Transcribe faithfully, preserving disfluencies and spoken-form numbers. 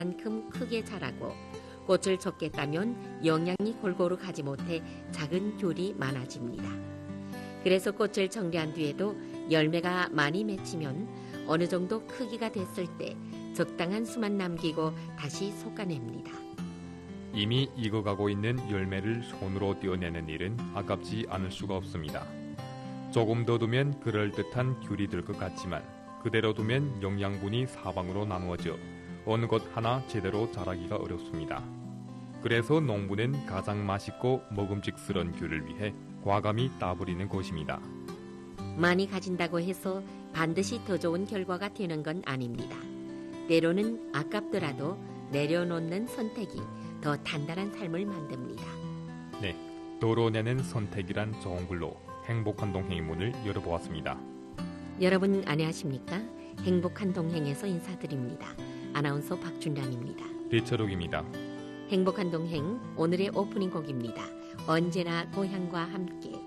만큼 크게 자라고 꽃을 적게 따면 영양이 골고루 가지 못해 작은 귤이 많아집니다. 그래서 꽃을 정리한 뒤에도 열매가 많이 맺히면 어느 정도 크기가 됐을 때 적당한 수만 남기고 다시 솎아냅니다. 이미 익어가고 있는 열매를 손으로 떼어내는 일은 아깝지 않을 수가 없습니다. 조금 더 두면 그럴듯한 귤이 될 것 같지만 그대로 두면 영양분이 사방으로 나누어져 어느 것 하나 제대로 자라기가 어렵습니다. 그래서 농부는 가장 맛있고 먹음직스러운 귤을 위해 과감히 따버리는 것입니다. 많이 가진다고 해서 반드시 더 좋은 결과가 되는 건 아닙니다. 때로는 아깝더라도 내려놓는 선택이 더 단단한 삶을 만듭니다. 네, 덜어내는 선택이란 좋은 글로 행복한 동행의 문을 열어보았습니다. 여러분 안녕하십니까? 행복한 동행에서 인사드립니다. 아나운서 박준란입니다. 배철욱입니다. 행복한 동행 오늘의 오프닝 곡입니다. 언제나 고향과 함께.